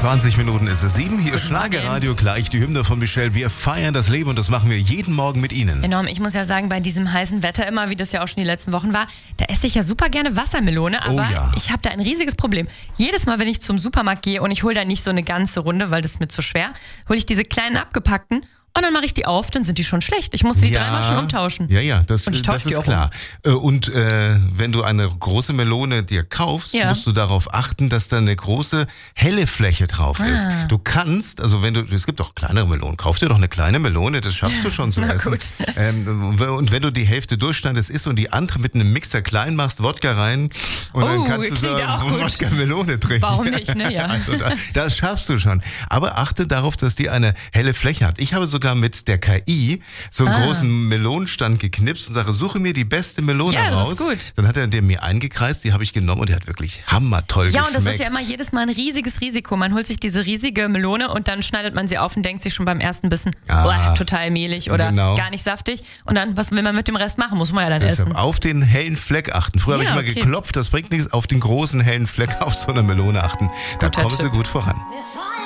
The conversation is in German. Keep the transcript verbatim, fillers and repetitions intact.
zwanzig Minuten ist es sieben. Hier ist Schlagerradio, gleich die Hymne von Michelle. Wir feiern das Leben und das machen wir jeden Morgen mit Ihnen. Enorm. Ich muss ja sagen, bei diesem heißen Wetter immer, wie das ja auch schon die letzten Wochen war, da esse ich ja super gerne Wassermelone, aber Oh ja. ich habe da ein riesiges Problem. Jedes Mal, wenn ich zum Supermarkt gehe und ich hole da nicht so eine ganze Runde, weil das ist mir zu schwer, hole ich diese kleinen abgepackten und dann mache ich die auf, dann sind die schon schlecht. Ich muss die Ja. dreimal schon umtauschen. Ja, ja, das, Und ich tausche das die ist auch klar. Äh, Und äh, wenn du eine große Melone dir kaufst, Ja. musst du darauf achten, dass da eine große helle Fläche drauf ist. Ah. Du kannst, also wenn du, es gibt auch kleinere Melonen, kauf dir doch eine kleine Melone, das schaffst du schon zu Na essen. gut. Ähm, und wenn du die Hälfte durchstandest isst und die andere mit einem Mixer klein machst, Wodka rein und Oh, dann kannst du so klingt ja auch gut. Wodka-Melone trinken. Warum nicht, ne? Ja. Also da, das schaffst du schon. Aber achte darauf, dass die eine helle Fläche hat. Ich habe sogar mit der K I so einen Ah. großen Melonenstand geknipst und sage, suche mir die beste Melone Ja, das raus. ist gut. Dann hat er den mir eingekreist, die habe ich genommen und die hat wirklich hammertoll Ja, geschmeckt. und das ist ja immer jedes Mal ein riesiges Risiko. Man holt sich diese riesige Melone und dann schneidet man sie auf und denkt sich schon beim ersten Bissen, Ah. boah, total mehlig oder Genau. gar nicht saftig. Und dann, was will man mit dem Rest machen? Muss man ja dann Deshalb essen. auf den hellen Fleck achten. Früher habe Ja, ich immer okay. geklopft, das bringt nichts. Auf den großen hellen Fleck auf so einer Melone achten. Da Guter kommst du Tipp. gut voran. Wir